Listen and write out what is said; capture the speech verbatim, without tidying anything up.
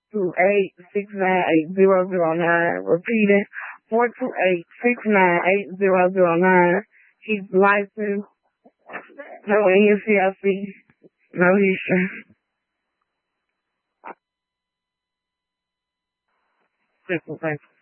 two eight, six nine eight, zero zero nine. Repeating, four two eight, six nine eight, zero zero nine. He's licensed. No N C L C. No history. Simple, thank you.